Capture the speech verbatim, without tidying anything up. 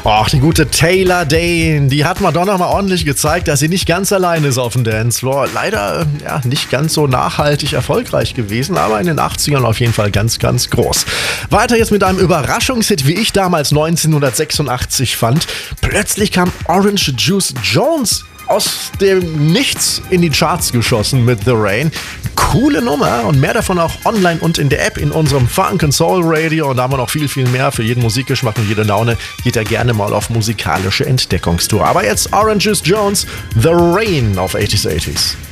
Och, die gute Taylor Dayne, die hat Madonna mal ordentlich gezeigt, dass sie nicht ganz allein ist auf dem Dancefloor. Leider ja, nicht ganz so nachhaltig erfolgreich gewesen, aber in den achtzigern auf jeden Fall ganz, ganz groß. Weiter jetzt mit einem Überraschungshit, wie ich damals neunzehnhundertsechsundachtzig fand. Plötzlich kam Orange Juice Jones aus dem Nichts in die Charts geschossen mit The Rain. Coole Nummer und mehr davon auch online und in der App in unserem Funk and Soul Radio. Und da haben wir noch viel, viel mehr für jeden Musikgeschmack und jede Laune. Geht da gerne mal auf musikalische Entdeckungstour. Aber jetzt Orange Juice Jones, The Rain auf achtziger, achtziger.